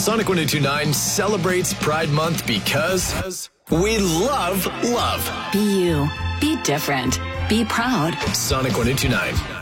Sonic 1029 celebrates Pride Month because we love love. Be you. Be different. Be proud. Sonic 1029.